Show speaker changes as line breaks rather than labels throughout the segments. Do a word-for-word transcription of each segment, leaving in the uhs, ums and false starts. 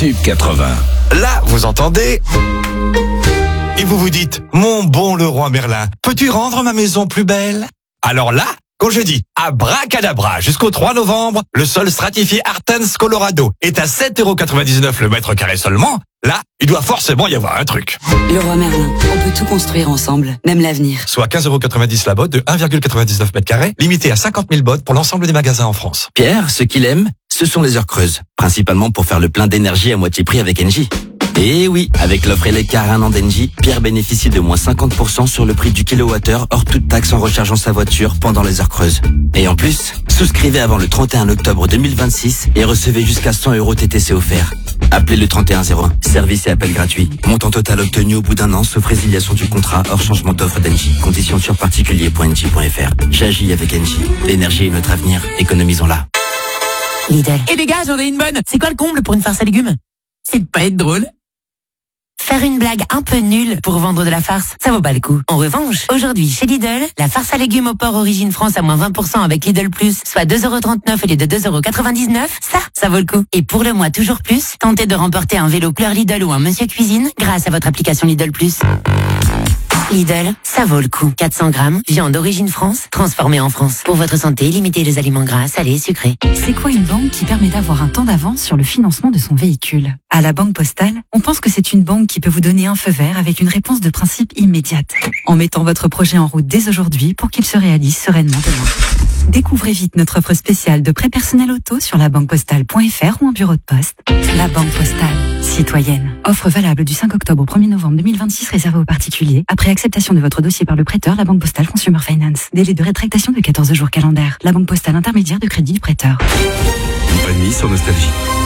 Tube quatre-vingts.
Là, vous entendez? Et vous vous dites, mon bon Leroy Merlin, peux-tu rendre ma maison plus belle? Alors là, quand je dis abracadabra jusqu'au trois novembre, le sol stratifié Artens Colorado est à sept euros quatre-vingt-dix-neuf le mètre carré seulement. Là, il doit forcément y avoir un truc.
Leroy Merlin, on peut tout construire ensemble, même l'avenir.
Soit quinze euros quatre-vingt-dix la botte de un virgule quatre-vingt-dix-neuf mètres carrés, limité à cinquante mille bottes pour l'ensemble des magasins en France.
Pierre, ce qu'il aime, ce sont les heures creuses. Principalement pour faire le plein d'énergie à moitié prix avec Engie. Et oui, avec l'offre Elecar un an d'Engie, Pierre bénéficie de moins cinquante pour cent sur le prix du kilowattheure hors toute taxe en rechargeant sa voiture pendant les heures creuses. Et en plus, souscrivez avant le trente et un octobre deux mille vingt-six et recevez jusqu'à cent euros T T C offerts. Appelez le trente et un zéro un. Service et appel gratuit. Montant total obtenu au bout d'un an sauf résiliation du contrat hors changement d'offre d'Engie. Conditions sur particulier point engie point f r. J'agis avec Engie. L'énergie est notre avenir. Économisons-la.
Lidl. Et les gars, j'en ai une bonne. C'est quoi le comble pour une farce à légumes? C'est de pas être drôle. Faire une blague un peu nulle pour vendre de la farce, ça vaut pas le coup. En revanche, aujourd'hui chez Lidl, la farce à légumes au porc Origine France à moins vingt pour cent avec Lidl Plus, soit deux euros trente-neuf au lieu de deux euros quatre-vingt-dix-neuf, ça, ça vaut le coup. Et pour le mois toujours plus, tentez de remporter un vélo couleur Lidl ou un Monsieur Cuisine grâce à votre application Lidl Plus. Lidl, ça vaut le coup. quatre cents grammes, viande Origine France, transformée en France. Pour votre santé, limitez les aliments gras, salés, sucrés.
C'est quoi une banque qui permet d'avoir un temps d'avance sur le financement de son véhicule? À la Banque Postale, on pense que c'est une banque qui peut vous donner un feu vert avec une réponse de principe immédiate, en mettant votre projet en route dès aujourd'hui pour qu'il se réalise sereinement demain. Découvrez vite notre offre spéciale de prêt personnel auto sur la banque postale point f r ou en bureau de poste. La Banque Postale, citoyenne. Offre valable du cinq octobre au premier novembre deux mille vingt-six réservée aux particuliers. Après acceptation de votre dossier par le prêteur, la Banque Postale Consumer Finance. Délai de rétractation de quatorze jours calendaires. La Banque Postale intermédiaire de crédit du prêteur.
Une bonne nuit sur Nostalgie.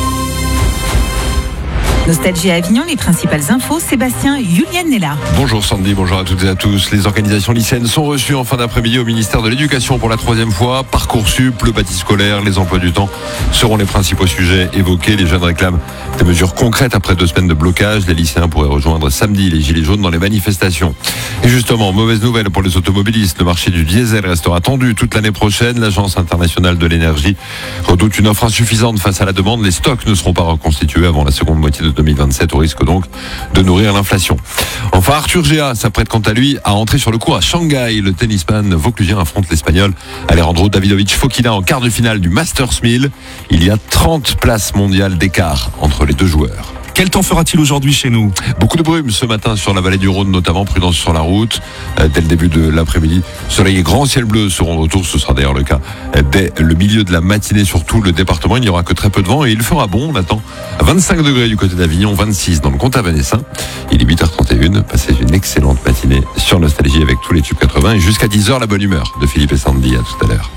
Nostalgie à Avignon, les principales infos, Sébastien Julienne est là.
Bonjour Sandy, bonjour à toutes et à tous. Les organisations lycéennes sont reçues en fin d'après-midi au ministère de l'Éducation pour la troisième fois. Parcoursup, le bâti scolaire, les emplois du temps seront les principaux sujets évoqués. Les jeunes réclament des mesures concrètes après deux semaines de blocage. Les lycéens pourraient rejoindre samedi les gilets jaunes dans les manifestations. Et justement, mauvaise nouvelle pour les automobilistes. Le marché du diesel restera tendu toute l'année prochaine. L'Agence internationale de l'énergie redoute une offre insuffisante face à la demande. Les stocks ne seront pas reconstitués avant la seconde moitié de deux mille vingt-sept, au risque donc de nourrir l'inflation. Enfin, Arthur Géa s'apprête quant à lui à entrer sur le court à Shanghai. Le tennisman vauclusien affronte l'Espagnol Alejandro Davidovich Fokina en quart de finale du Masters mille. Il y a trente places mondiales d'écart entre les deux joueurs.
Quel temps fera-t-il aujourd'hui chez nous?
Beaucoup de brume ce matin sur la vallée du Rhône, notamment prudence sur la route. Euh, dès le début de l'après-midi, soleil et grand ciel bleu seront de retour. Ce sera d'ailleurs le cas euh, dès le milieu de la matinée sur tout le département. Il n'y aura que très peu de vent et il fera bon. On attend vingt-cinq degrés du côté d'Avignon, vingt-six dans le comté Vanessin. Il est huit heures trente et une. Passez une excellente matinée sur Nostalgie avec tous les tubes quatre-vingts et jusqu'à dix heures la bonne humeur de Philippe et Sandy. À tout à l'heure.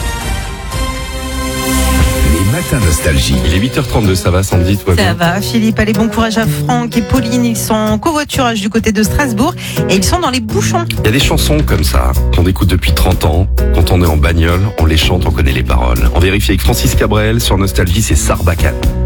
Matin Nostalgie.
Il est huit heures trente-deux, ça va Sandy, toi?
Ça va Philippe, allez bon courage à Franck et Pauline, ils sont en covoiturage du côté de Strasbourg et ils sont dans les bouchons.
Il y a des chansons comme ça qu'on écoute depuis trente ans, quand on est en bagnole, on les chante, on connaît les paroles. On vérifie avec Francis Cabrel sur Nostalgie, c'est Sarbacane.